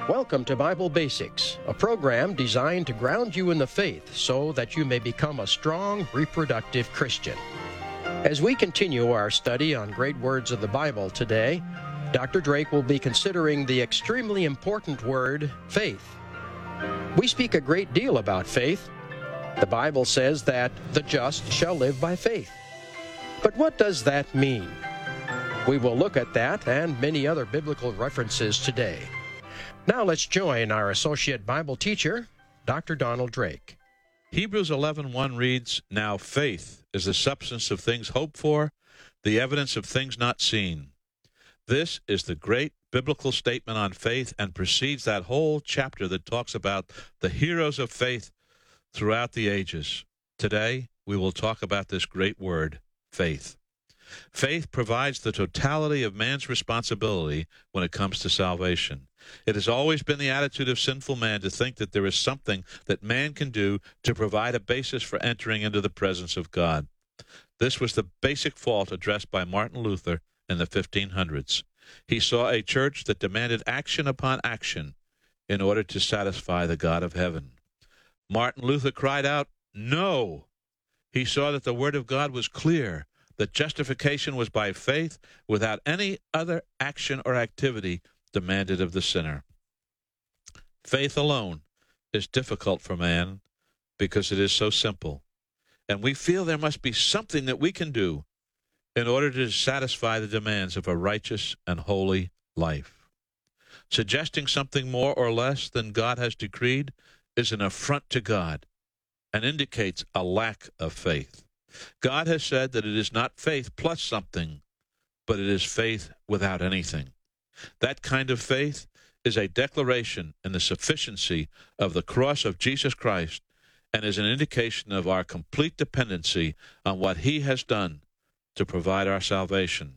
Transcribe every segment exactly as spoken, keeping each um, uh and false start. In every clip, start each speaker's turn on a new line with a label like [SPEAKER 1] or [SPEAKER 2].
[SPEAKER 1] Welcome to Bible Basics, a program designed to ground you in the faith so that you may become a strong, reproductive Christian. As we continue our study on great words of the Bible today, Doctor Drake will be considering the extremely important word, faith. We speak a great deal about faith. The Bible says that the just shall live by faith. But what does that mean? We will look at that and many other biblical references today. Now let's join our associate Bible teacher, Doctor Donald Drake.
[SPEAKER 2] Hebrews eleven one reads, "Now faith is the substance of things hoped for, the evidence of things not seen." This is the great biblical statement on faith and precedes that whole chapter that talks about the heroes of faith throughout the ages. Today, we will talk about this great word, faith. Faith provides the totality of man's responsibility when it comes to salvation. It has always been the attitude of sinful man to think that there is something that man can do to provide a basis for entering into the presence of God. This was the basic fault addressed by Martin Luther in the fifteen hundreds. He saw a church that demanded action upon action in order to satisfy the God of heaven. Martin Luther cried out, "No!" He saw that the Word of God was clear, that justification was by faith without any other action or activity demanded of the sinner. Faith alone is difficult for man because it is so simple, and we feel there must be something that we can do in order to satisfy the demands of a righteous and holy life. Suggesting something more or less than God has decreed is an affront to God and indicates a lack of faith. God has said that it is not faith plus something, but it is faith without anything. That kind of faith is a declaration in the sufficiency of the cross of Jesus Christ and is an indication of our complete dependency on what He has done to provide our salvation.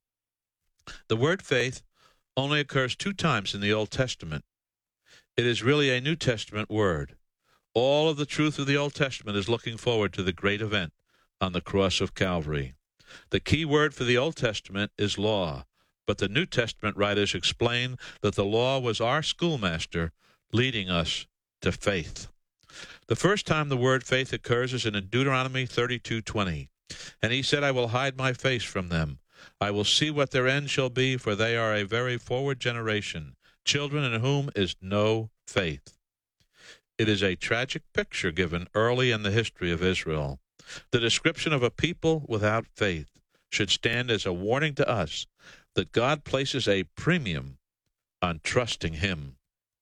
[SPEAKER 2] The word faith only occurs two times in the Old Testament. It is really a New Testament word. All of the truth of the Old Testament is looking forward to the great event on the cross of Calvary. The key word for the Old Testament is law, but the New Testament writers explain that the law was our schoolmaster leading us to faith. The first time the word faith occurs is in Deuteronomy thirty-two twenty. "And he said, I will hide my face from them. I will see what their end shall be, for they are a very forward generation, children in whom is no faith." It is a tragic picture given early in the history of Israel. The description of a people without faith should stand as a warning to us that God places a premium on trusting Him.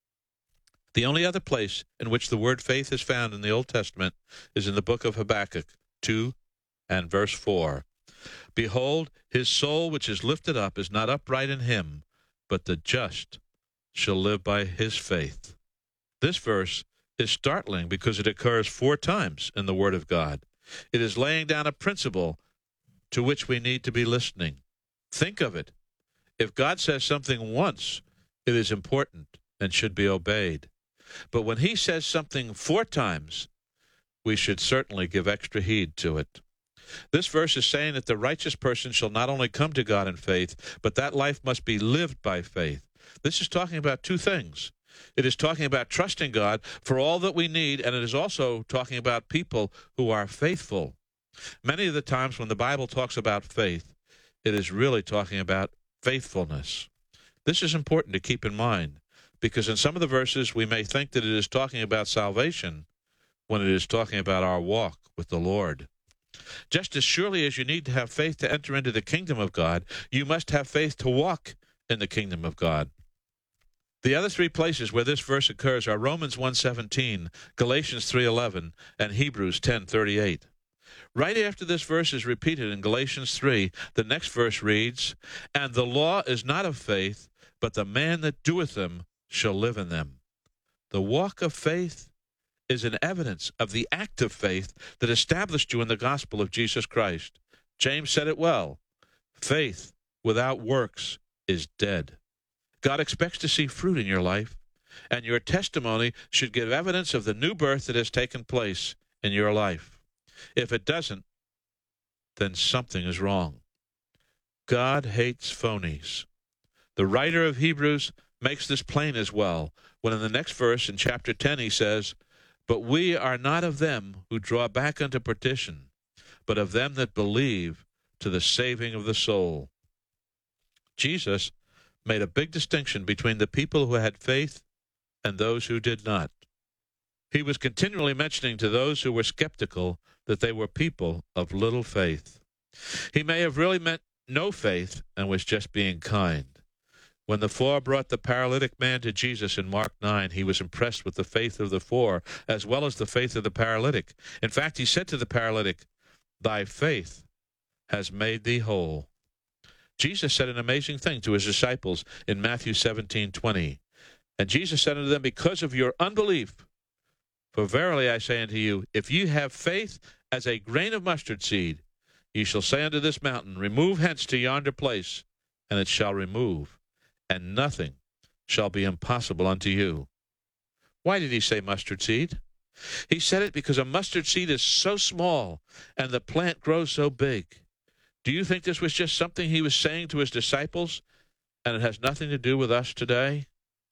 [SPEAKER 2] The only other place in which the word faith is found in the Old Testament is in the book of Habakkuk two and verse four. "Behold, his soul which is lifted up is not upright in him, but the just shall live by his faith." This verse is startling because it occurs four times in the Word of God. It is laying down a principle to which we need to be listening. Think of it. If God says something once, it is important and should be obeyed. But when He says something four times, we should certainly give extra heed to it. This verse is saying that the righteous person shall not only come to God in faith, but that life must be lived by faith. This is talking about two things. It is talking about trusting God for all that we need, and it is also talking about people who are faithful. Many of the times when the Bible talks about faith, it is really talking about faithfulness. This is important to keep in mind, because in some of the verses we may think that it is talking about salvation when it is talking about our walk with the Lord. Just as surely as you need to have faith to enter into the kingdom of God, you must have faith to walk in the kingdom of God. The other three places where this verse occurs are Romans one seventeen, Galatians three eleven, and Hebrews ten thirty-eight. Right after this verse is repeated in Galatians three, the next verse reads, "And the law is not of faith, but the man that doeth them shall live in them." The walk of faith is an evidence of the act of faith that established you in the gospel of Jesus Christ. James said it well, "Faith without works is dead." God expects to see fruit in your life, and your testimony should give evidence of the new birth that has taken place in your life. If it doesn't, then something is wrong. God hates phonies. The writer of Hebrews makes this plain as well, when in the next verse, in chapter ten, he says, "But we are not of them who draw back unto perdition, but of them that believe to the saving of the soul." Jesus made a big distinction between the people who had faith and those who did not. He was continually mentioning to those who were skeptical that they were people of little faith. He may have really meant no faith and was just being kind. When the four brought the paralytic man to Jesus in Mark nine, he was impressed with the faith of the four as well as the faith of the paralytic. In fact, he said to the paralytic, "Thy faith has made thee whole." Jesus said an amazing thing to his disciples in Matthew seventeen twenty. And Jesus said unto them, "Because of your unbelief, for verily I say unto you, if ye have faith as a grain of mustard seed, ye shall say unto this mountain, Remove hence to yonder place, and it shall remove, and nothing shall be impossible unto you." Why did he say mustard seed? He said it because a mustard seed is so small, and the plant grows so big. Do you think this was just something he was saying to his disciples, and it has nothing to do with us today?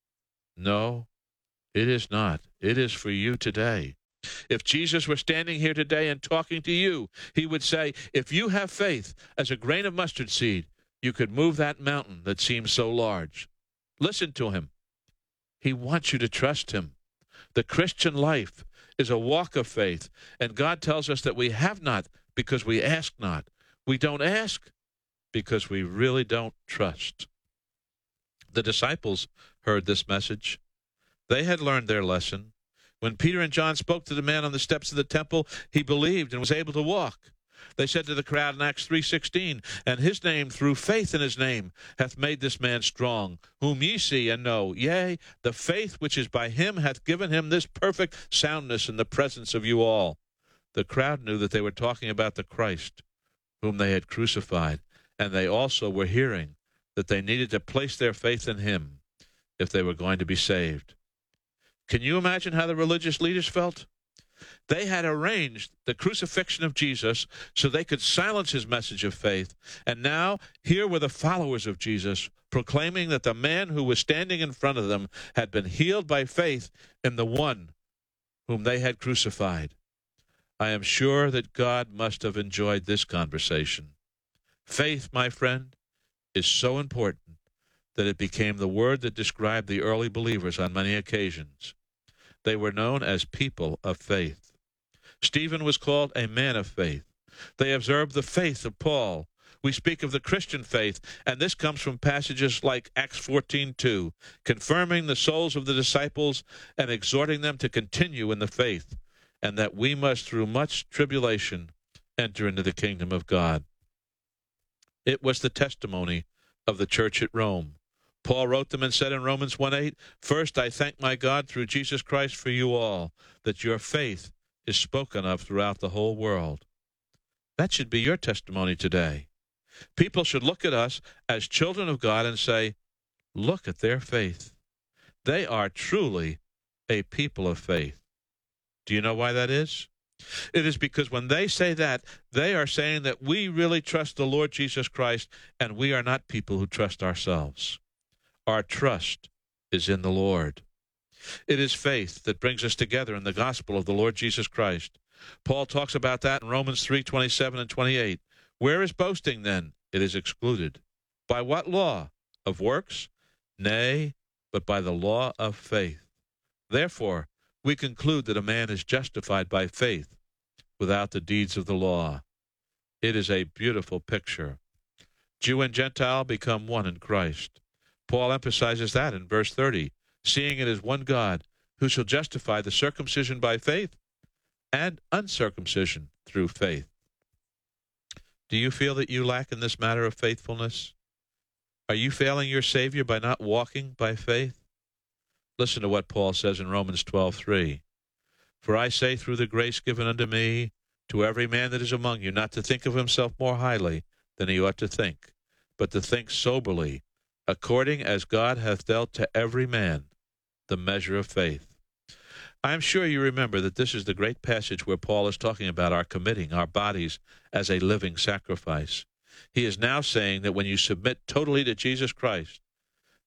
[SPEAKER 2] No, it is not. It is for you today. If Jesus were standing here today and talking to you, he would say, if you have faith as a grain of mustard seed, you could move that mountain that seems so large. Listen to him. He wants you to trust him. The Christian life is a walk of faith, and God tells us that we have not because we ask not. We don't ask because we really don't trust. The disciples heard this message. They had learned their lesson. When Peter and John spoke to the man on the steps of the temple, he believed and was able to walk. They said to the crowd in Acts three sixteen, "And his name, through faith in his name, hath made this man strong, whom ye see and know. Yea, the faith which is by him hath given him this perfect soundness in the presence of you all." The crowd knew that they were talking about the Christ, whom they had crucified, and they also were hearing that they needed to place their faith in him if they were going to be saved. Can you imagine how the religious leaders felt? They had arranged the crucifixion of Jesus so they could silence his message of faith. And now, here were the followers of Jesus proclaiming that the man who was standing in front of them had been healed by faith in the one whom they had crucified. I am sure that God must have enjoyed this conversation. Faith, my friend, is so important that it became the word that described the early believers on many occasions. They were known as people of faith. Stephen was called a man of faith. They observed the faith of Paul. We speak of the Christian faith, and this comes from passages like Acts fourteen two, confirming the souls of the disciples and exhorting them to continue in the faith, and that we must, through much tribulation, enter into the kingdom of God. It was the testimony of the church at Rome. Paul wrote them and said in Romans one eight, "First I thank my God through Jesus Christ for you all, that your faith is spoken of throughout the whole world." That should be your testimony today. People should look at us as children of God and say, look at their faith. They are truly a people of faith. Do you know why that is? It is because when they say that, they are saying that we really trust the Lord Jesus Christ, and we are not people who trust ourselves. Our trust is in the Lord. It is faith that brings us together in the gospel of the Lord Jesus Christ. Paul talks about that in Romans three twenty-seven and twenty-eight. Where is boasting then? It is excluded. By what law? Of works? Nay, but by the law of faith. Therefore, we conclude that a man is justified by faith without the deeds of the law. It is a beautiful picture. Jew and Gentile become one in Christ. Paul emphasizes that in verse thirty, seeing it is one God who shall justify the circumcision by faith and uncircumcision through faith. Do you feel that you lack in this matter of faithfulness? Are you failing your Savior by not walking by faith? Listen to what Paul says in Romans twelve three. For I say through the grace given unto me, to every man that is among you, not to think of himself more highly than he ought to think, but to think soberly, according as God hath dealt to every man the measure of faith. I am sure you remember that this is the great passage where Paul is talking about our committing our bodies as a living sacrifice. He is now saying that when you submit totally to Jesus Christ,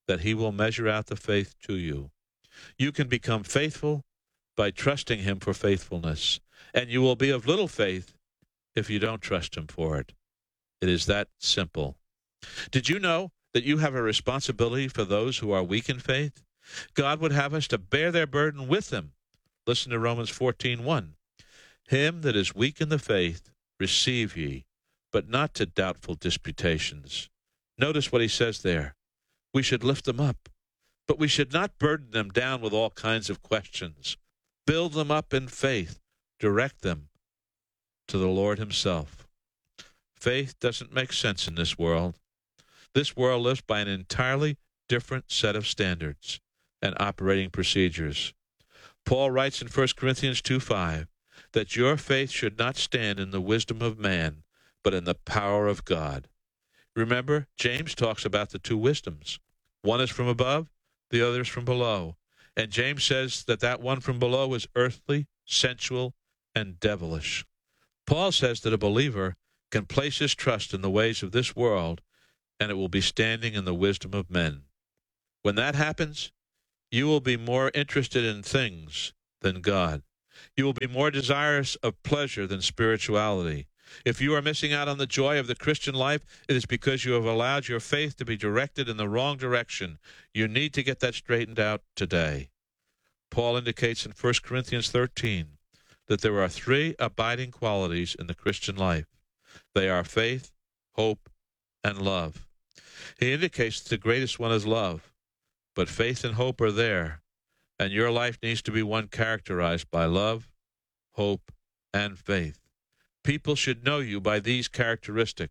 [SPEAKER 2] that he will measure out the faith to you. You can become faithful by trusting him for faithfulness, and you will be of little faith if you don't trust him for it. It is that simple. Did you know that you have a responsibility for those who are weak in faith? God would have us to bear their burden with them. Listen to Romans fourteen one. Him that is weak in the faith receive ye, but not to doubtful disputations. Notice what he says there. We should lift them up, but we should not burden them down with all kinds of questions. Build them up in faith. Direct them to the Lord himself. Faith doesn't make sense in this world. This world lives by an entirely different set of standards and operating procedures. Paul writes in First Corinthians two five that your faith should not stand in the wisdom of man, but in the power of God. Remember, James talks about the two wisdoms. One is from above, the other is from below. And James says that that one from below is earthly, sensual, and devilish. Paul says that a believer can place his trust in the ways of this world, and it will be standing in the wisdom of men. When that happens, you will be more interested in things than God. You will be more desirous of pleasure than spirituality. If you are missing out on the joy of the Christian life, it is because you have allowed your faith to be directed in the wrong direction. You need to get that straightened out today. Paul indicates in First Corinthians thirteen that there are three abiding qualities in the Christian life. They are faith, hope, and love. He indicates that the greatest one is love, but faith and hope are there, and your life needs to be one characterized by love, hope, and faith. People should know you by these characteristics.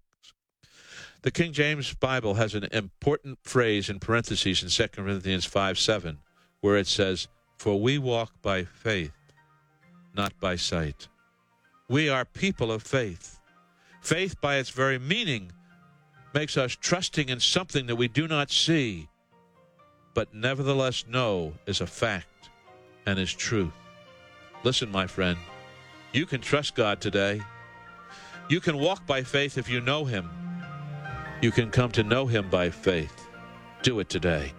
[SPEAKER 2] The King James Bible has an important phrase in parentheses in Second Corinthians five seven, where it says, "For we walk by faith, not by sight." We are people of faith. Faith, by its very meaning, makes us trusting in something that we do not see, but nevertheless know is a fact and is truth. Listen, my friend, you can trust God today. You can walk by faith if you know him. You can come to know him by faith. Do it today.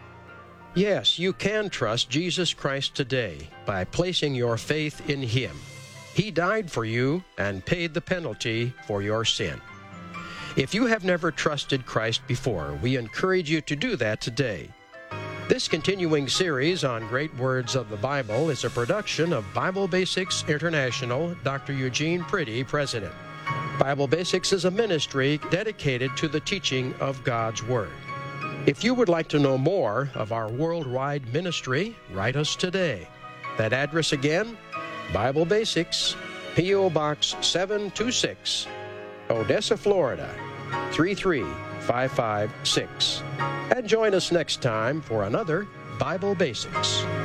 [SPEAKER 1] Yes, you can trust Jesus Christ today by placing your faith in him. He died for you and paid the penalty for your sin. If you have never trusted Christ before, we encourage you to do that today. This continuing series on great words of the Bible is a production of Bible Basics International, Doctor Eugene Pretty, President. Bible Basics is a ministry dedicated to the teaching of God's Word. If you would like to know more of our worldwide ministry, write us today. That address again, Bible Basics, P O Box seven two six, Odessa, Florida, three three five five six. And join us next time for another Bible Basics.